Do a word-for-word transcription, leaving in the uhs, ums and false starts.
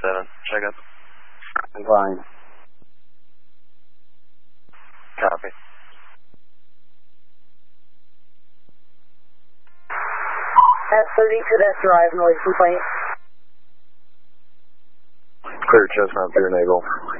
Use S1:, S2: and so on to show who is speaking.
S1: seven. Check up.
S2: I'm fine.
S1: Copy.
S3: At thirty-two, that's Drive, North Complaint.
S1: Clear Chestnut, Pier Naval.